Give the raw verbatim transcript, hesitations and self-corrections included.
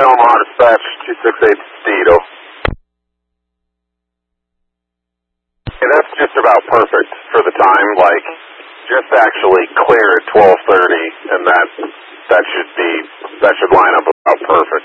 Omaha Dispatch, two six eight Dito. Hey, that's just about perfect for the time, like, just actually clear at twelve thirty, and that, that should be, that should line up about perfect.